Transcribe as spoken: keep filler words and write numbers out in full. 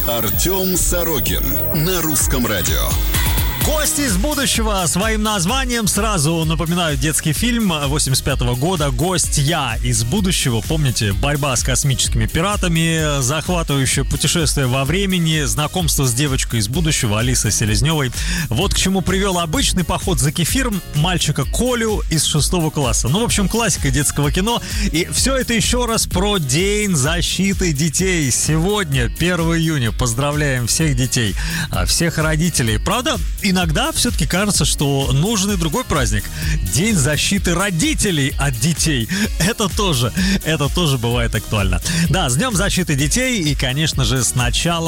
Артем Сорокин на Русском радио. Гости из будущего своим названием сразу напоминают детский фильм восемьдесят пятого года «Гость я из будущего». Помните, борьба с космическими пиратами, захватывающее путешествие во времени, знакомство с девочкой из будущего Алисой Селезневой. Вот к чему привел обычный поход за кефиром мальчика Колю из шестого класса. Ну, в общем, классика детского кино. И все это еще раз про День защиты детей. Сегодня, первого июня. Поздравляем всех детей, всех родителей. Правда, иногда все-таки кажется, что нужен и другой праздник. День защиты родителей от детей. Это тоже, это тоже бывает актуально. Да, с Днем защиты детей. И, конечно же, сначала